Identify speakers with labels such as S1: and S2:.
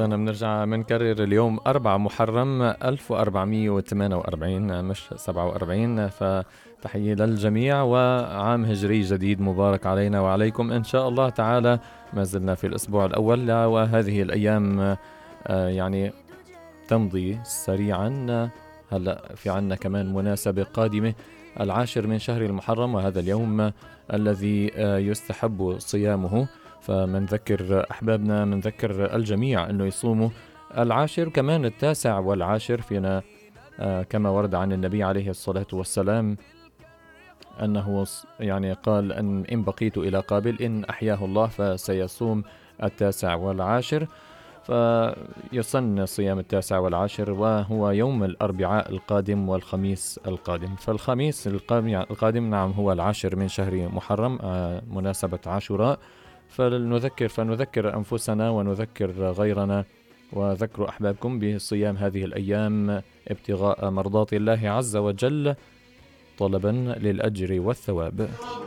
S1: إذا بنرجع بنكرر اليوم 4 محرم 1448 مش 47. فتحية للجميع وعام هجري جديد مبارك علينا وعليكم إن شاء الله تعالى. ما زلنا في الأسبوع الأول وهذه الأيام يعني تمضي سريعا. هلأ في عنا كمان مناسبة قادمة 10 من شهر المحرم، وهذا اليوم الذي يستحب صيامه. فمنذكر أحبابنا، منذكر الجميع أنه يصوموا 10 كمان 9 و10 فينا، كما ورد عن النبي عليه الصلاة والسلام أنه يعني قال إن بقيت إلى قابل إن أحياه الله فسيصوم 9 و10. فيسن صيام 9 و10 وهو يوم الأربعاء القادم والخميس القادم. فالخميس القادم نعم هو 10 من شهر محرم، مناسبة عاشوراء. فنذكر أنفسنا ونذكر غيرنا وذكروا أحبابكم بصيام هذه الأيام ابتغاء مرضات الله عز وجل، طلبا للأجر والثواب.